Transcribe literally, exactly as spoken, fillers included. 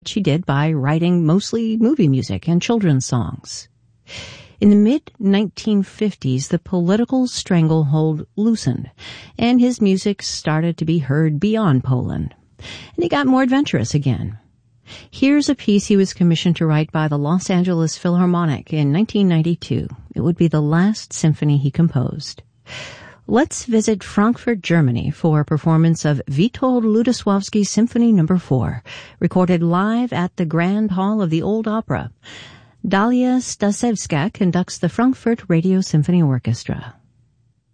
She did by writing mostly movie music and children's songs. In the mid nineteen fifties, the political stranglehold loosened, and his music started to be heard beyond Poland. And he got more adventurous again. Here's a piece he was commissioned to write by the Los Angeles Philharmonic in nineteen ninety-two. It would be the last symphony he composed. Let's visit Frankfurt, Germany for a performance of Witold Lutoslawski's Symphony Number four, recorded live at the Grand Hall of the Old Opera. Dalia Stasevska conducts the Frankfurt Radio Symphony Orchestra.